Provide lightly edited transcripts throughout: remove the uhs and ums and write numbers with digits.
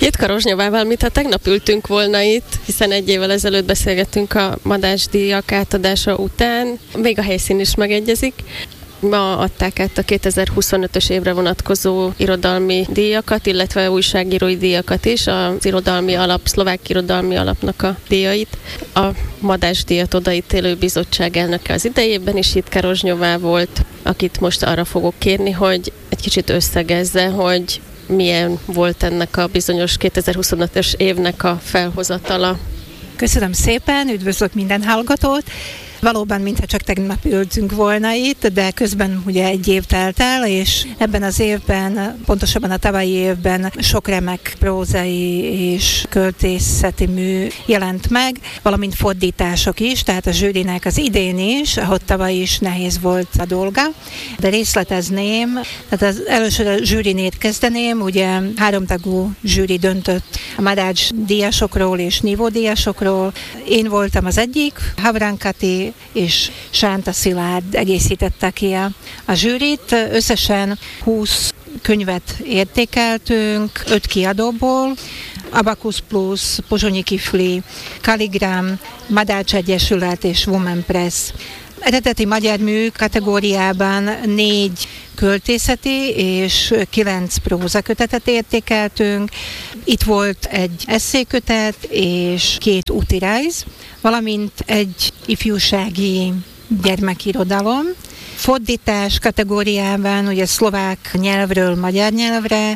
Jitka Rozsnyovával, mintha tegnap ültünk volna itt, hiszen egy évvel ezelőtt beszélgettünk a Madách-díjak átadása után. Még a helyszín is megegyezik. Ma adták át a 2025-ös évre vonatkozó irodalmi díjakat, illetve újságírói díjakat is, az irodalmi alap, szlovák irodalmi alapnak a díjait. A Madách-díjat odaítélő bizottság elnöke az idejében is Jitka Rozsnyová volt, akit most arra fogok kérni, hogy egy kicsit összegezze, hogy milyen volt ennek a bizonyos 2025-ös évnek a felhozatala. Köszönöm szépen, üdvözlök minden hallgatót! Valóban, mintha csak tegnap ültünk volna itt, de közben ugye egy év telt el, és ebben az évben, pontosabban a tavalyi évben sok remek prózai és költészeti mű jelent meg, valamint fordítások is, tehát a zsűrinek az idén is, ahogy tavaly is nehéz volt a dolga, de részletezném, tehát az először a zsűrinét kezdeném, ugye 3 tagú zsűri döntött a Madách díjasokról és nívódíjasokról. Én voltam az egyik, Havran Kati és Sánta Szilárd egészítette ki a zsűrit. Összesen 20 könyvet értékeltünk, 5 kiadóból, Abacus Plus, Pozsonyi Kifli, Kaligram, Madách Egyesület és Women Press. Eredeti magyar mű kategóriában 4 költészeti és 9 prózakötetet értékeltünk. Itt volt egy esszékötet és 2 útirajz, valamint egy ifjúsági gyermekirodalom. Fordítás kategóriában, ugye szlovák nyelvről magyar nyelvre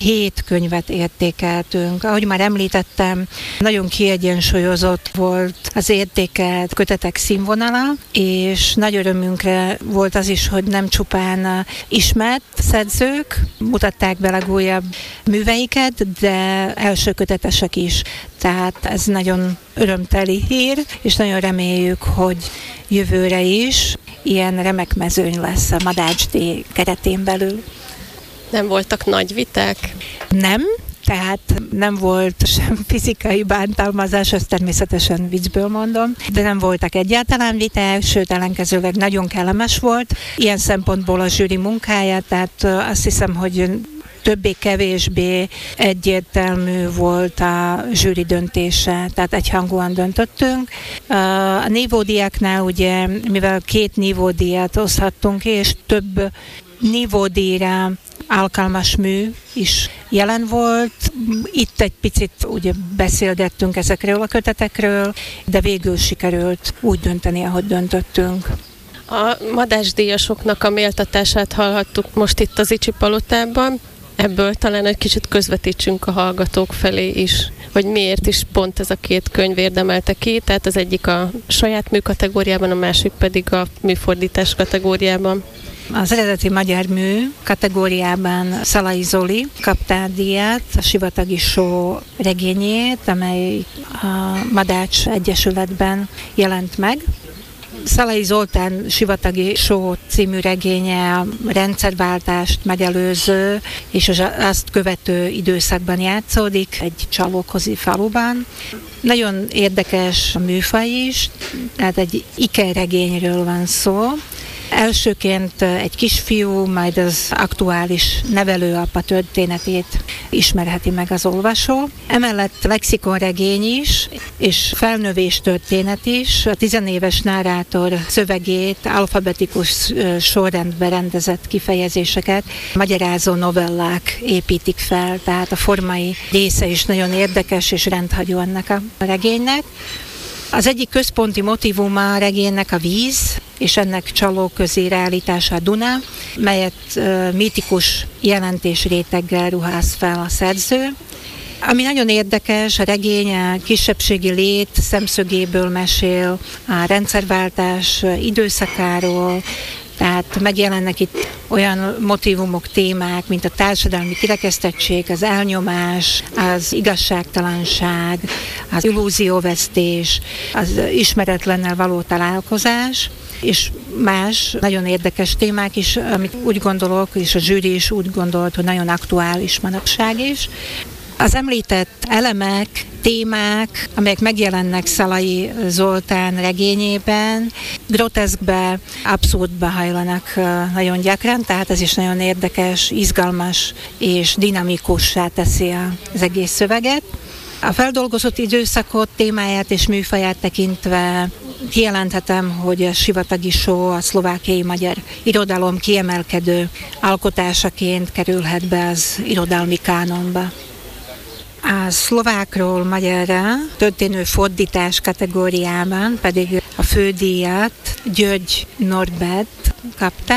7 könyvet értékeltünk. Ahogy már említettem, nagyon kiegyensúlyozott volt az értékelt kötetek színvonala, és nagy örömünkre volt az is, hogy nem csupán ismert szerzők mutatták be legújabb műveiket, de első kötetesek is. Tehát ez nagyon örömteli hír, és nagyon reméljük, hogy jövőre is ilyen remek mezőny lesz a Madách-díj keretén belül. Nem voltak nagy viták? Nem, tehát nem volt sem fizikai bántalmazás, ezt természetesen viccből mondom, de nem voltak egyáltalán viták, sőt ellenkezőleg nagyon kellemes volt. Ilyen szempontból a zsűri munkája, tehát azt hiszem, hogy többé-kevésbé egyértelmű volt a zsűri döntése, tehát egyhangúan döntöttünk. A nívódíjaknál ugye, mivel 2 nívódíjat oszthattunk, és több nívódíjra alkalmas mű is jelen volt. Itt egy picit ugye beszélgettünk ezekről a kötetekről, de végül sikerült úgy dönteni, ahogy döntöttünk. A Madách-díjasoknak a méltatását hallhattuk most itt az Icsi Palotában. Ebből talán egy kicsit közvetítsünk a hallgatók felé is, hogy miért is pont ez a 2 könyv érdemelte ki, tehát az egyik a saját mű kategóriában, a másik pedig a műfordítás kategóriában. Az eredeti magyar mű kategóriában Szalai Zoli kapta a díjat, a Sivatagi Só regényét, amely a Madách Egyesületben jelent meg. Szalai Zoltán Sivatagi Só című regénye a rendszerváltást megelőző és azt követő időszakban játszódik, egy csalókozi faluban. Nagyon érdekes a műfaj is, tehát egy ikerregényről van szó. Elsőként egy kisfiú, majd az aktuális nevelőapa történetét ismerheti meg az olvasó. Emellett lexikonregény is, és felnövés történet is. A 10 éves narrátor szövegét, alfabetikus sorrendbe rendezett kifejezéseket magyarázó novellák építik fel, tehát a formai része is nagyon érdekes és rendhagyó ennek a regénynek. Az egyik központi motívuma a regénynek a víz, és ennek csalóközi reállítása a Duna, melyet mítikus jelentésréteggel ruház fel a szerző. Ami nagyon érdekes, a regény a kisebbségi lét szemszögéből mesél a rendszerváltás időszakáról, tehát megjelennek itt olyan motívumok, témák, mint a társadalmi kirekesztettség, az elnyomás, az igazságtalanság, az illúzióvesztés, az ismeretlennel való találkozás, és más nagyon érdekes témák is, amit úgy gondolok, és a zsűri is úgy gondolt, hogy nagyon aktuális manapság is. Az említett elemek, témák, amelyek megjelennek Szalai Zoltán regényében, groteszkbe, abszurdba hajlanak nagyon gyakran, tehát ez is nagyon érdekes, izgalmas és dinamikussá teszi az egész szöveget. A feldolgozott időszakot, témáját és műfaját tekintve kijelenthetem, hogy a Sivatagi Só a szlovákiai magyar irodalom kiemelkedő alkotásaként kerülhet be az irodalmi kánonba. A szlovákról magyarra történő fordítás kategóriában pedig a fődíjat György Norbert kapta,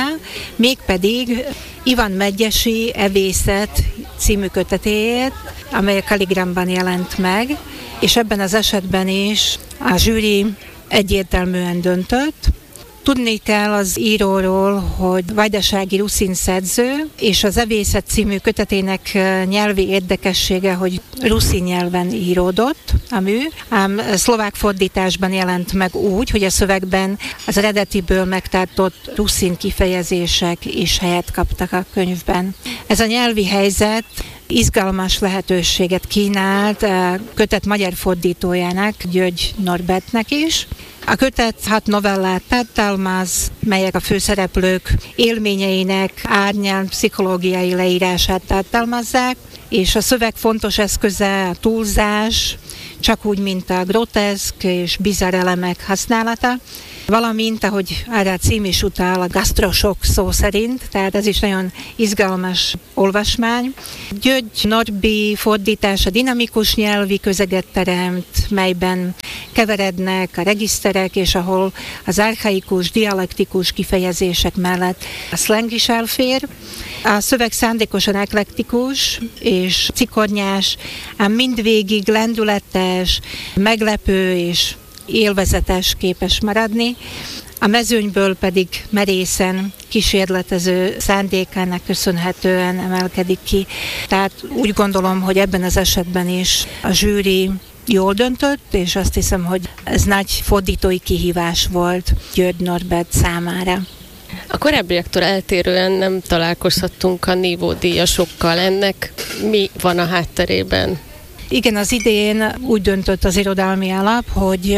mégpedig Ivan Medgyessy Evészet című kötetéért, amely a Kaligramban jelent meg, és ebben az esetben is a zsűri egyértelműen döntött. Tudni kell az íróról, hogy Vajdasági Ruszin szerző, és az Evészet című kötetének nyelvi érdekessége, hogy ruszin nyelven íródott a mű, ám szlovák fordításban jelent meg úgy, hogy a szövegben az eredetiből megtartott ruszin kifejezések is helyet kaptak a könyvben. Ez a nyelvi helyzet izgalmas lehetőséget kínált a kötet magyar fordítójának, György Norbertnek is. A kötet 6 novellát tartalmaz, melyek a főszereplők élményeinek árnyalt pszichológiai leírását tartalmazzák, és a szöveg fontos eszköze a túlzás, csak úgy, mint a groteszk és bizarr elemek használata, valamint, ahogy erre a cím is utal, a gasztrosok szó szerint, tehát ez is nagyon izgalmas olvasmány. György Norbi fordítása dinamikus nyelvi közeget teremt, melyben keverednek a regiszterek, és ahol az archaikus, dialektikus kifejezések mellett a szleng is elfér. A szöveg szándékosan eklektikus és cikornyás, ám mindvégig lendületes, meglepő és élvezetes képes maradni, a mezőnyből pedig merészen kísérletező szándékának köszönhetően emelkedik ki. Tehát úgy gondolom, hogy ebben az esetben is a zsűri jól döntött, és azt hiszem, hogy ez nagy fordítói kihívás volt György Norbert számára. A korábbiaktól eltérően nem találkozhattunk a nívódíjasokkal. Ennek mi van a hátterében? Igen, az idén úgy döntött az irodalmi alap, hogy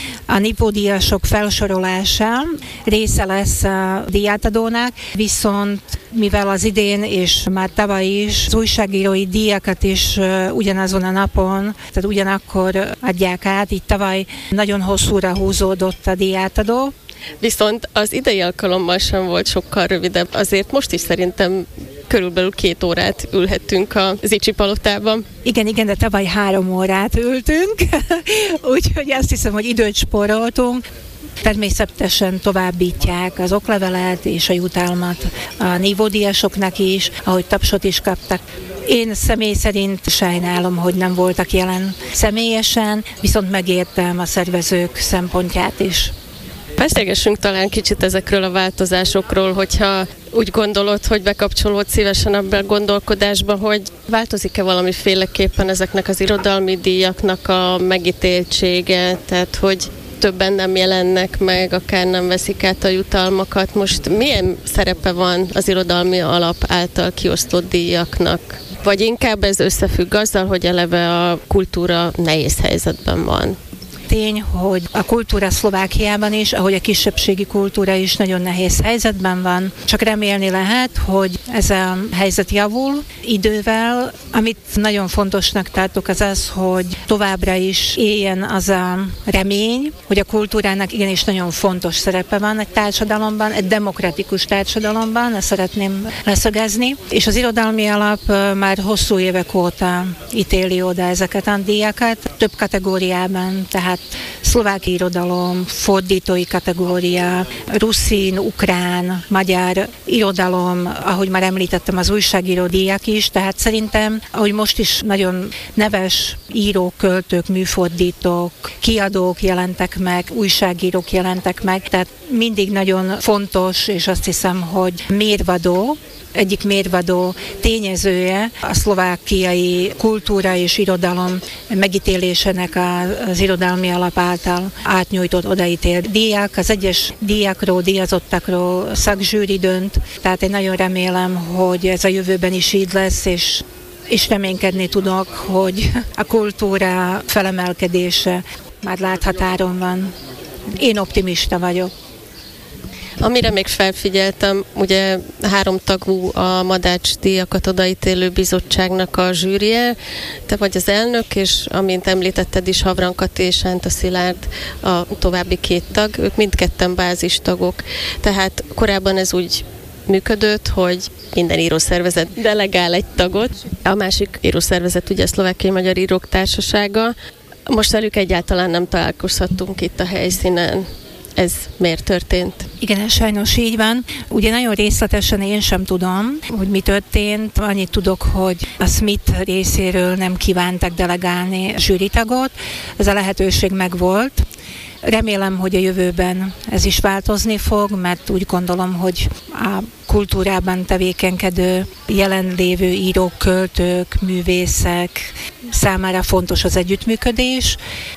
a nívódíjasok felsorolása része lesz a díjátadónak, viszont mivel az idén és már tavaly is az újságírói díjakat is ugyanazon a napon, tehát ugyanakkor adják át, így tavaly nagyon hosszúra húzódott a díjátadó. Viszont az idei alkalommal sem volt sokkal rövidebb, azért most is szerintem körülbelül 2 órát ülhettünk a Zichy palotában. Igen, de tavaly 3 órát ültünk, úgyhogy azt hiszem, hogy időt spóroltunk. Természetesen továbbítják az oklevelet és a jutalmat a nívódíjasoknak is, ahogy tapsot is kaptak. Én személy szerint sajnálom, hogy nem voltak jelen személyesen, viszont megértem a szervezők szempontját is. Beszélgessünk talán kicsit ezekről a változásokról, hogyha úgy gondolod, hogy bekapcsolódsz szívesen abban a gondolkodásba, hogy változik-e valamiféleképpen ezeknek az irodalmi díjaknak a megítéltsége, tehát hogy többen nem jelennek meg, akár nem veszik át a jutalmakat. Most milyen szerepe van az irodalmi alap által kiosztott díjaknak? Vagy inkább ez összefügg azzal, hogy eleve a kultúra nehéz helyzetben van? Tény, hogy a kultúra Szlovákiában is, ahogy a kisebbségi kultúra is nagyon nehéz helyzetben van. Csak remélni lehet, hogy ez a helyzet javul idővel. Amit nagyon fontosnak tartok az az, hogy továbbra is éljen az a remény, hogy a kultúrának igenis nagyon fontos szerepe van egy társadalomban, egy demokratikus társadalomban, ezt szeretném leszögezni. És az irodalmi alap már hosszú évek óta ítéli oda ezeket a díjakat, több kategóriában, tehát szlovák irodalom, fordítói kategória, ruszin, ukrán, magyar irodalom, ahogy már említettem, az újságíró díjak is, tehát szerintem, ahogy most is nagyon neves írók, költők, műfordítók, kiadók jelentek meg, újságírók jelentek meg, tehát mindig nagyon fontos, és azt hiszem, hogy egyik mérvadó tényezője a szlovákiai kultúra és irodalom megítélésének az irodalmi alap által átnyújtott odaítélt díjak. Az egyes díjakról, díjazottakról szakzsűri dönt, tehát én nagyon remélem, hogy ez a jövőben is így lesz, és és reménykedni tudok, hogy a kultúra felemelkedése már láthatáron van. Én optimista vagyok. Amire még felfigyeltem, ugye 3 tagú a Madách díjakat odaítélő bizottságnak a zsűrie, te vagy az elnök, és amint említetted is, Havran Kati és Sánta Szilárd a további 2 tag, ők mindketten bázistagok. Tehát korábban ez úgy működött, hogy minden írószervezet delegál egy tagot. A másik írószervezet ugye a Szlovákiai Magyar Írók Társasága. Most velük egyáltalán nem találkozhattunk itt a helyszínen. Ez miért történt? Igen, ez sajnos így van. Ugye nagyon részletesen én sem tudom, hogy mi történt. Annyit tudok, hogy a Smith részéről nem kívántak delegálni zsűritagot. Ez a lehetőség megvolt. Remélem, hogy a jövőben ez is változni fog, mert úgy gondolom, hogy a kultúrában tevékenykedő, jelenlévő írók, költők, művészek számára fontos az együttműködés,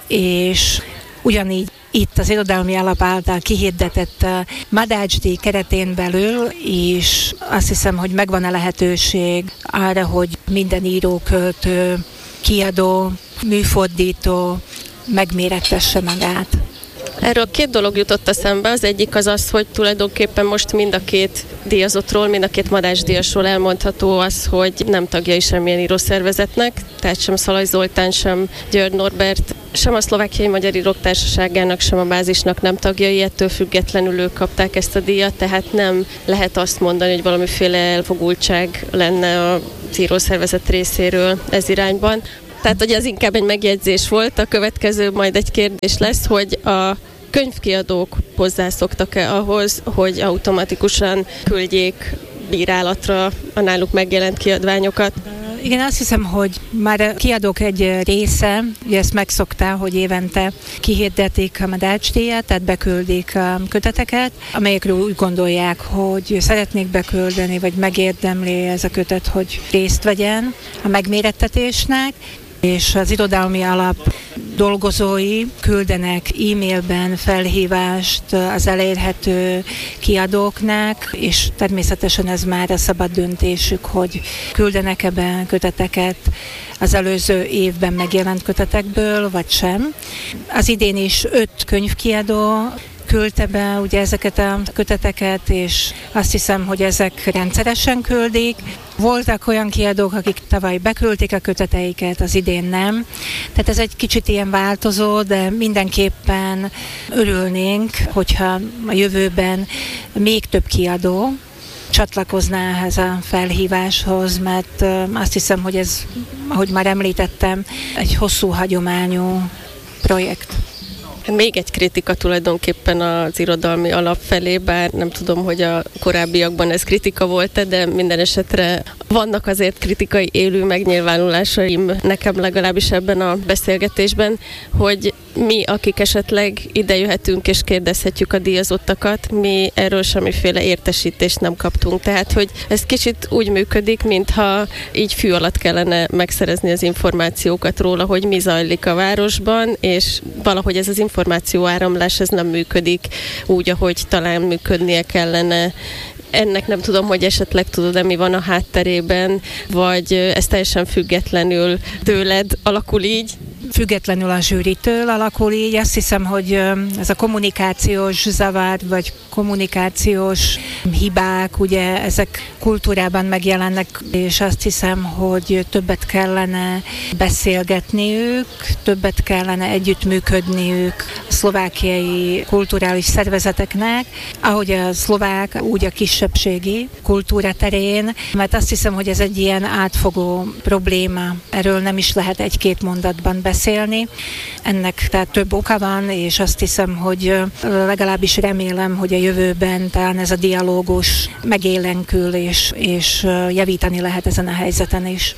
és ugyanígy itt az Irodalmi Alap által kihirdetett Madách díj keretén belül, és azt hiszem, hogy megvan a lehetőség arra, hogy minden író, költő, kiadó, műfordító megmérettesse magát. Erről 2 dolog jutott eszembe. Az egyik az, hogy tulajdonképpen most mind a 2 díjazottról, mind a 2 Madách díjasról elmondható az, hogy nem tagjai semmilyen írószervezetnek, tehát sem Szalai Zoltán, sem György Norbert, sem a Szlovákiai Magyar Írók Társaságának, sem a bázisnak nem tagjai, ettől függetlenül ők kapták ezt a díjat, tehát nem lehet azt mondani, hogy valamiféle elfogultság lenne az írószervezet részéről ez irányban. Tehát, hogy ez inkább egy megjegyzés volt, a következő majd egy kérdés lesz, hogy a könyvkiadók hozzászoktak-e ahhoz, hogy automatikusan küldjék bírálatra a náluk megjelent kiadványokat? Igen, azt hiszem, hogy már a kiadók egy része, ugye ezt megszokta, hogy évente kihirdetik a Madách díjat, tehát beküldik a köteteket, amelyekről úgy gondolják, hogy szeretnék beküldeni, vagy megérdemli ez a kötet, hogy részt vegyen a megmérettetésnek, és az Irodalmi Alap dolgozói küldenek e-mailben felhívást az elérhető kiadóknak, és természetesen ez már a szabad döntésük, hogy küldenek ebben köteteket az előző évben megjelent kötetekből, vagy sem. Az idén is 5 könyvkiadó küldte be ugye ezeket a köteteket, és azt hiszem, hogy ezek rendszeresen küldik. Voltak olyan kiadók, akik tavaly beküldték a köteteiket, az idén nem. Tehát ez egy kicsit ilyen változó, de mindenképpen örülnénk, hogyha a jövőben még több kiadó csatlakozná ehhez a felhíváshoz, mert azt hiszem, hogy ez, ahogy már említettem, egy hosszú hagyományú projekt. Még egy kritika tulajdonképpen az Irodalmi Alap felé, bár nem tudom, hogy a korábbiakban ez kritika volt-e, de minden esetre vannak azért kritikai élő megnyilvánulásaim nekem legalábbis ebben a beszélgetésben, hogy mi, akik esetleg ide jöhetünk és kérdezhetjük a díjazottakat, mi erről semmiféle értesítést nem kaptunk. Tehát, hogy ez kicsit úgy működik, mintha így fű alatt kellene megszerezni az információkat róla, hogy mi zajlik a városban, és valahogy ez az információáramlás ez nem működik úgy, ahogy talán működnie kellene. Ennek nem tudom, hogy esetleg tudod-e, mi van a hátterében, vagy ez teljesen függetlenül tőled alakul így? Függetlenül a zsűritől alakul így. Azt hiszem, hogy ez a kommunikációs zavar, vagy kommunikációs hibák, ugye ezek kultúrában megjelennek, és azt hiszem, hogy többet kellene beszélgetniük, többet kellene együttműködniük a szlovákiai kulturális szervezeteknek, ahogy a szlovák, úgy a kisebbségi kultúra terén, mert azt hiszem, hogy ez egy ilyen átfogó probléma. Erről nem is lehet 1-2 mondatban beszélni. Ennek tehát több oka van, és azt hiszem, hogy legalábbis remélem, hogy a jövőben talán ez a dialógus megélenkül, és javítani lehet ezen a helyzeten is.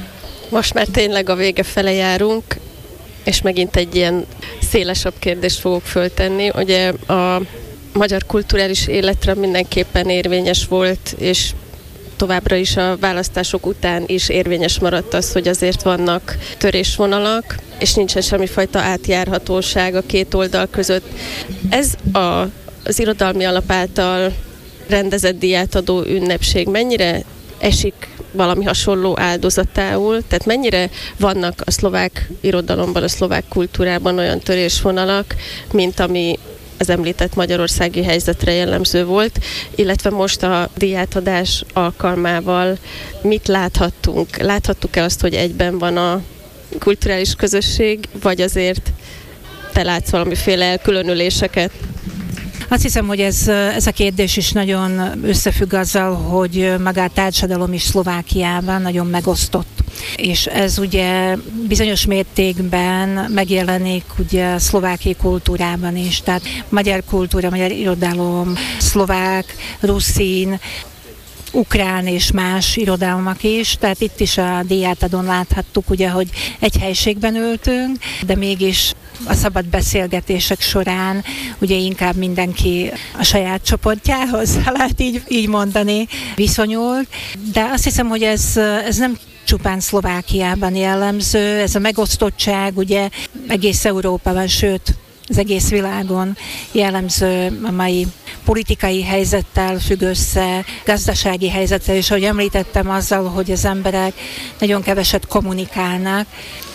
Most már tényleg a vége fele járunk, és megint egy ilyen szélesebb kérdést fogok föltenni. Ugye a magyar kulturális életre mindenképpen érvényes volt, és továbbra is a választások után is érvényes maradt az, hogy azért vannak törésvonalak, és nincsen semmifajta átjárhatóság a 2 oldal között. Ez az Irodalmi Alap által rendezett díjátadó ünnepség mennyire esik valami hasonló áldozatául, tehát mennyire vannak a szlovák irodalomban, a szlovák kultúrában olyan törésvonalak, mint ami az említett magyarországi helyzetre jellemző volt, illetve most a díjátadás alkalmával mit láthattunk? Láthattuk-e azt, hogy egyben van a kulturális közösség, vagy azért te látsz valamiféle elkülönüléseket? Azt hiszem, hogy ez a kérdés is nagyon összefügg azzal, hogy maga a társadalom is Szlovákiában nagyon megosztott. És ez ugye bizonyos mértékben megjelenik ugye a szlovákiai kultúrában is. Tehát magyar kultúra, magyar irodalom, szlovák, ruszin, ukrán és más irodalmak is, tehát itt is a díjátadón láthattuk, ugye, hogy egy helységben ültünk, de mégis a szabad beszélgetések során ugye inkább mindenki a saját csoportjához, ha lehet így mondani, viszonyult. De azt hiszem, hogy ez nem csupán Szlovákiában jellemző, ez a megosztottság ugye egész Európában, sőt az egész világon jellemző a mai politikai helyzettel függ össze, gazdasági helyzettel, és ahogy említettem azzal, hogy az emberek nagyon keveset kommunikálnak,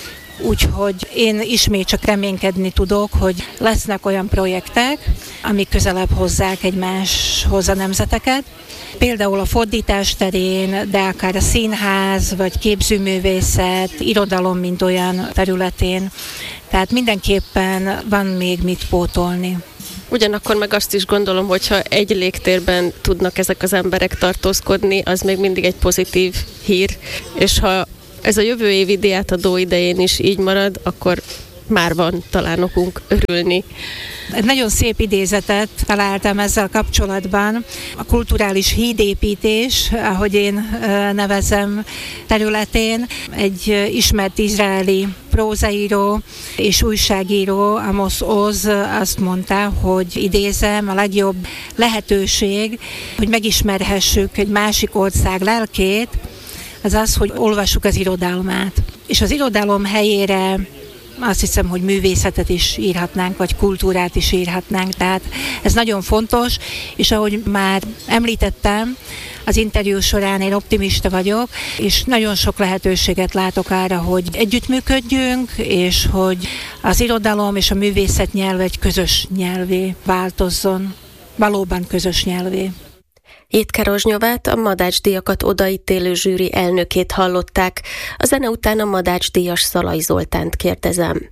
úgyhogy én ismét csak reménykedni tudok, hogy lesznek olyan projektek, amik közelebb hozzák egymáshoz a nemzeteket. Például a fordítás terén, de akár a színház, vagy képzőművészet, irodalom, mint olyan területén. Tehát mindenképpen van még mit pótolni. Ugyanakkor meg azt is gondolom, hogyha egy légtérben tudnak ezek az emberek tartózkodni, az még mindig egy pozitív hír, és ha ez a jövő évi díjátadó idején is így marad, akkor már van talán okunk örülni. Egy nagyon szép idézetet találtam ezzel kapcsolatban. A kulturális hídépítés, ahogy én nevezem területén, egy ismert izraeli prózaíró és újságíró, Amos Oz azt mondta, hogy idézem, a legjobb lehetőség, hogy megismerhessük egy másik ország lelkét, az az, hogy olvassuk az irodalmát. És az irodalom helyére azt hiszem, hogy művészetet is írhatnánk, vagy kultúrát is írhatnánk, tehát ez nagyon fontos, és ahogy már említettem, az interjú során én optimista vagyok, és nagyon sok lehetőséget látok arra, hogy együttműködjünk, és hogy az irodalom és a művészet nyelv egy közös nyelvé változzon, valóban közös nyelvé. Jitka Rozsnyovát, a Madács-díjakat odaítélő zsűri elnökét hallották. A zene után a Madács-díjas Szalai Zoltánt kérdezem.